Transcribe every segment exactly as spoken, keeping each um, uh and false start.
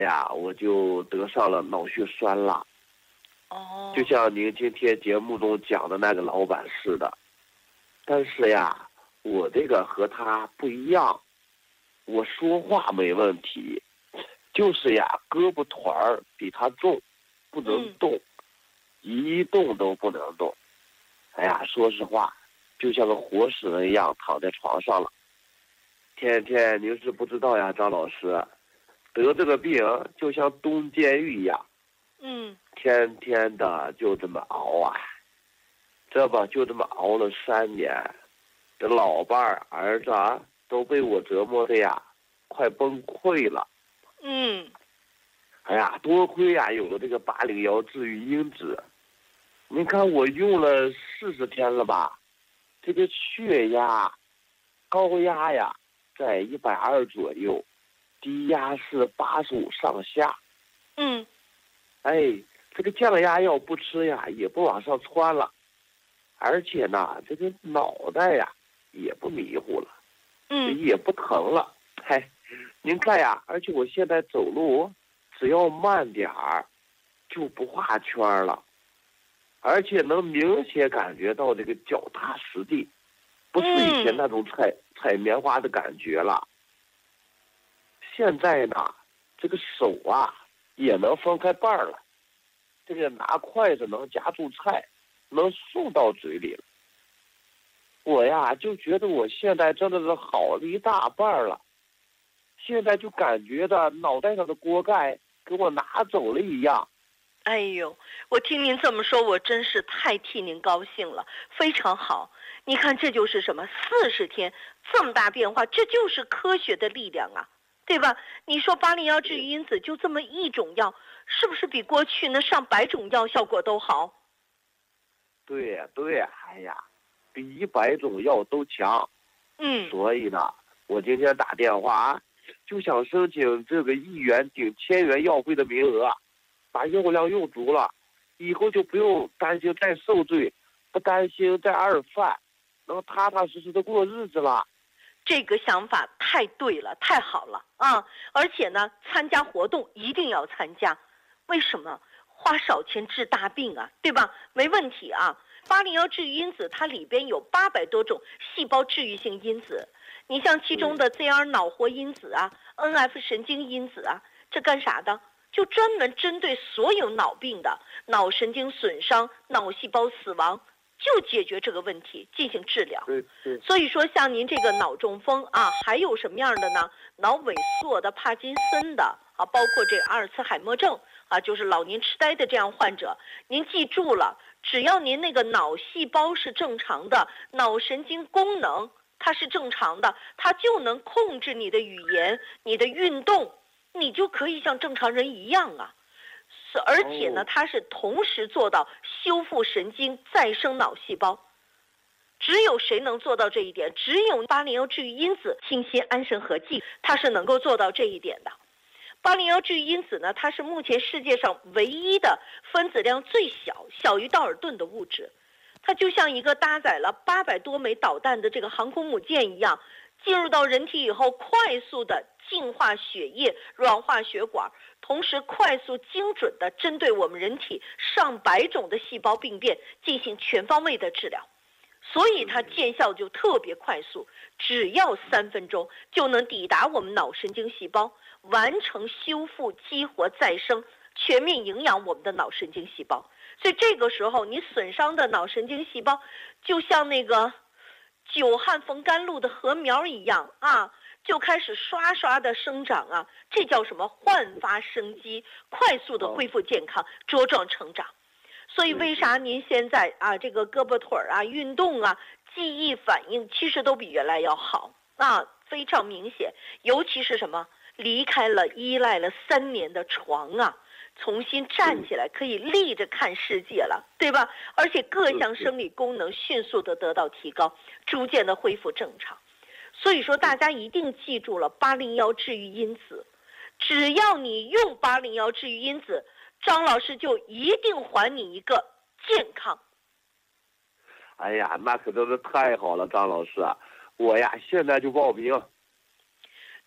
呀，我就得上了脑血栓了。 哦， 就像您今天节目中讲的那个老板似的。但是呀，我这个和他不一样，我说话没问题，就是呀，胳膊腿儿比他重，不能动，嗯、一动都不能动。哎呀，说实话，就像个活死人一样躺在床上了。天天您是不知道呀，张老师，得这个病就像蹲监狱一样， 嗯， 天天的就这么熬啊，这吧就这么熬了三年，这老伴儿儿子啊都被我折磨的呀，快崩溃了。 嗯， 哎呀，多亏呀有了这个八零幺治愈因子，你看我用了四十天了吧，这个血压、高压呀在一百二左右，低压是八十五上下。 嗯， 哎，这个降压药不吃呀，也不往上窜了，而且呢，这个脑袋呀也不迷糊了， 嗯， 也不疼了。嗨，您看呀，而且我现在走路只要慢点儿，就不画圈了，而且能明显感觉到这个脚踏实地，不是以前那种踩踩棉花的感觉了。现在呢，这个手啊也能分开瓣了，这个拿筷子能夹住菜，能送到嘴里了。我呀就觉得我现在真的是好了一大半了，现在就感觉到脑袋上的锅盖给我拿走了一样。 哎呦，我听您这么说，我真是太替您高兴了，非常好。你看，这就是什么？四十天这么大变化，这就是科学的力量啊，对吧？你说八零幺治愈因子就这么一种药，是不是比过去那上百种药效果都好？ 对呀，对呀，哎呀，比一百种药都强。 嗯， 所以呢，我今天打电话就想申请这个一元顶千元药费的名额，把药量用足了，以后就不用担心再受罪，不担心再二犯，能踏踏实实的过日子了。 这个想法太对了，太好了啊！而且呢，参加活动一定要参加，为什么？花少钱治大病啊，对吧？没问题啊。八零幺治愈因子它里边有八百多种细胞治愈性因子，你像其中的 Z R 脑活因子啊、N F 神经因子啊，这干啥的？就专门针对所有脑病的脑神经损伤、脑细胞死亡，就解决这个问题进行治疗。所以说像您这个脑中风啊，还有什么样的呢？脑萎缩的、帕金森的啊，包括这个阿尔茨海默症啊，就是老年痴呆的这样患者，您记住了，只要您那个脑细胞是正常的，脑神经功能它是正常的，它就能控制你的语言、你的运动，你就可以像正常人一样啊。而且呢，它是同时做到修复神经、再生脑细胞。只有谁能做到这一点？只有八零幺治愈因子清新安神合剂，它是能够做到这一点的。八零幺治愈因子呢，它是目前世界上唯一的分子量最小、小于道尔顿的物质。它就像一个搭载了八百多枚导弹的这个航空母舰一样，进入到人体以后，快速的净化血液、软化血管，同时快速精准的针对我们人体上百种的细胞病变进行全方位的治疗。所以它见效就特别快速，只要三分钟就能抵达我们脑神经细胞，完成修复、激活、再生，全面营养我们的脑神经细胞。所以这个时候你损伤的脑神经细胞就像那个久旱逢甘露的禾苗一样啊，就开始刷刷的生长啊，这叫什么？焕发生机，快速的恢复健康，茁壮成长。所以为啥您现在啊，这个胳膊腿儿啊、运动啊、记忆反应其实都比原来要好啊，非常明显。尤其是什么？离开了依赖了三年的床啊，重新站起来可以立着看世界了，对吧？而且各项生理功能迅速的得到提高，逐渐的恢复正常。所以说大家一定记住了八零幺治愈因子，只要你用八零幺治愈因子，张老师就一定还你一个健康。 哎呀，那可真是太好了，张老师啊！我呀，现在就报名。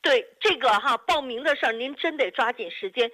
对这个哈报名的事儿，您真得抓紧时间。